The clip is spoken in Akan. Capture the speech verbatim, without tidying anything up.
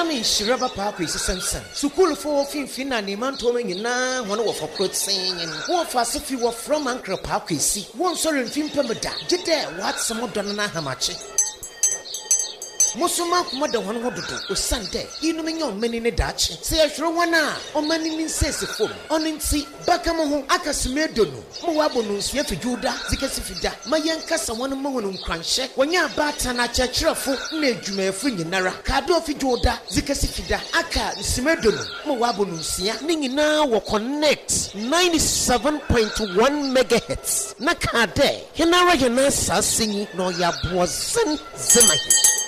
Mami Shiraba Papa is a sense. So cool for Finfina, Niman Toming, and one of a quote saying, and one for Sophie were from Uncle Papa. See, one sorry in Fimpamada. Did there what some of Donna Hamachi? Mosuma mother one would do was Sunday. You know me on many in a Dutch. Say a sure one or many in says a foam. On in see Bacamo Akasimedonu. Moabonus Yefi Juda, Zikasifida. My young cousin one moon crunch. When you're batana churchful, Nejume Fringinara, Cardofi Joda, Zikasifida, Aka Simedonu, Moabonusia, Ningina will connect ninety-seven point one megahertz. Nakade, Hinara Yanasa singing, no ya boazen Zemahi.